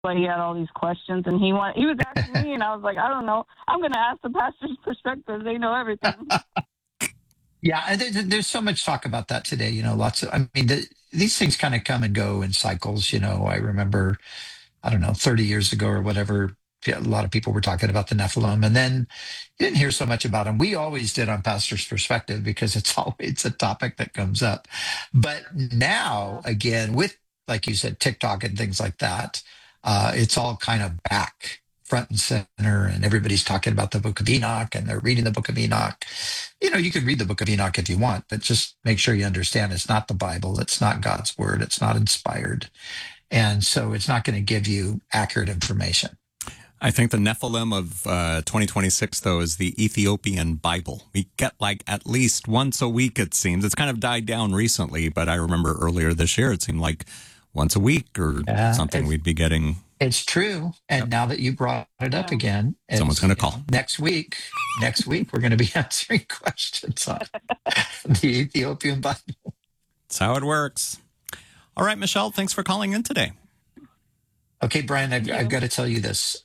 but he had all these questions, and he was asking me, and I was like, I don't know. I'm going to ask the pastor's perspective. They know everything. Yeah, and there's so much talk about that today. These things kind of come and go in cycles. I remember, I don't know, 30 years ago or whatever, a lot of people were talking about the Nephilim, and then you didn't hear so much about them. We always did on Pastor's Perspective because it's always a topic that comes up. But now, again, with, like you said, TikTok and things like that, it's all kind of back front and center, and everybody's talking about the Book of Enoch, and they're reading the Book of Enoch. You could read the Book of Enoch if you want, but just make sure you understand it's not the Bible. It's not God's word. It's not inspired. And so it's not going to give you accurate information. I think the Nephilim of 2026, though, is the Ethiopian Bible. We get like at least once a week, it seems. It's kind of died down recently, but I remember earlier this year, it seemed like once a week or something we'd be getting. It's true. And now that you brought it up again, someone's going to call. Next week, we're going to be answering questions on the Ethiopian Bible. That's how it works. All right, Michelle, thanks for calling in today. Okay, Brian, I've got to tell you this.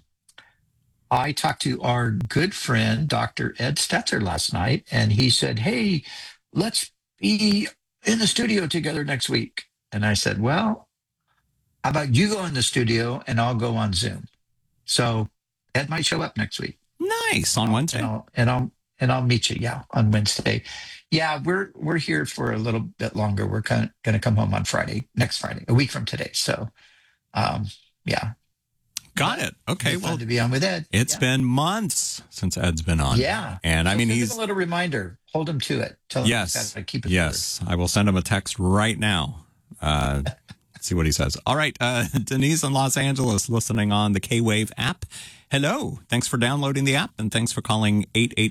I talked to our good friend, Dr. Ed Stetzer, last night, and he said, hey, let's be in the studio together next week. And I said, well, how about you go in the studio and I'll go on Zoom? So Ed might show up next week. Nice. On Wednesday. And I'll meet you, on Wednesday. Yeah, we're here for a little bit longer. We're going to come home on next Friday, a week from today. So, yeah. Got it. Okay. Well, to be on with Ed. It's been months since Ed's been on. Yeah. And so he's a little reminder. Hold him to it. Tell him to keep it. Yes. I will send him a text right now. See what he says. All right. Denise in Los Angeles listening on the K-Wave app. Hello. Thanks for downloading the app, and thanks for calling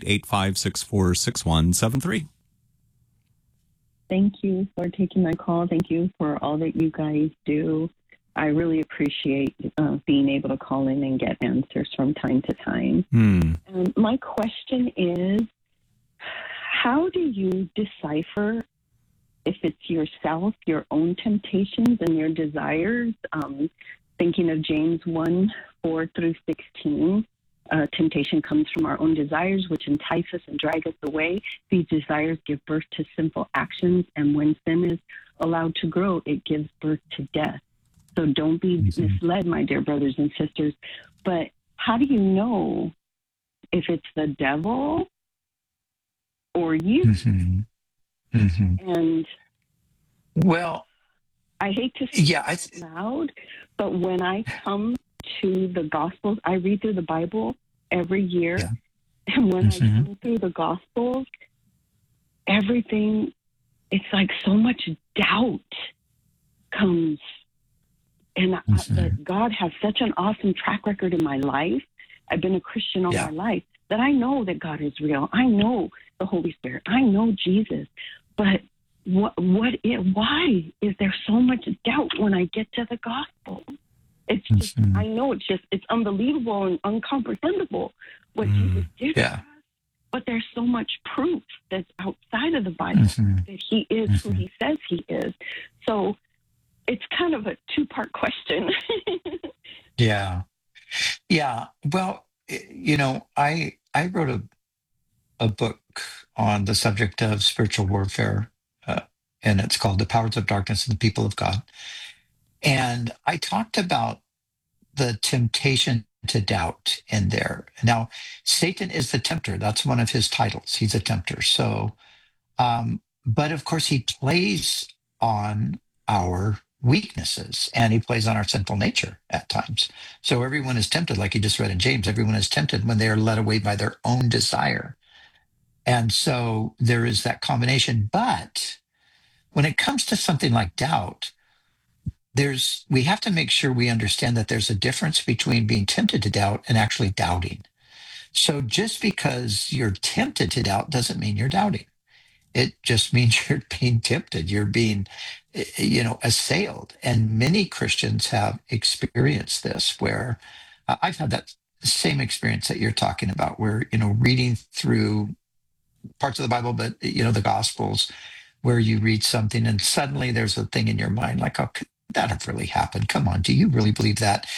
888-564-6173. Thank you for taking my call. Thank you for all that you guys do. I really appreciate being able to call in and get answers from time to time. My question is, how do you decipher if it's yourself, your own temptations and your desires? Thinking of James 1:4-16, temptation comes from our own desires, which entice us and drag us away. These desires give birth to sinful actions, and when sin is allowed to grow, it gives birth to death. So don't be misled, my dear brothers and sisters. But how do you know if it's the devil or you? And well, I hate to say it loud, but when I come to the Gospels, I read through the Bible every year. Yeah. And when I come through the Gospels, everything, it's like so much doubt comes. And that God has such an awesome track record in my life. I've been a Christian all my life that I know that God is real. I know the Holy Spirit. I know Jesus. But why is there so much doubt when I get to the gospel? It's just, I know it's unbelievable and incomprehensible what Jesus did for us. But there's so much proof that's outside of the Bible that he is who he says he is. So it's kind of a two-part question. Yeah. Well, I wrote a book on the subject of spiritual warfare, and it's called The Powers of Darkness and the People of God. And I talked about the temptation to doubt in there. Now, Satan is the tempter. That's one of his titles. He's a tempter. So, but of course, he plays on our weaknesses, and he plays on our sinful nature at times. So everyone is tempted, like you just read in James, everyone is tempted when they are led away by their own desire. And so there is that combination. But when it comes to something like doubt, we have to make sure we understand that there's a difference between being tempted to doubt and actually doubting. So just because you're tempted to doubt doesn't mean you're doubting. It just means you're being tempted. You're being, assailed. And many Christians have experienced this, where I've had that same experience that you're talking about, where, reading through parts of the Bible, but, the Gospels, where you read something and suddenly there's a thing in your mind like, oh, that'll really happen. Come on, do you really believe that?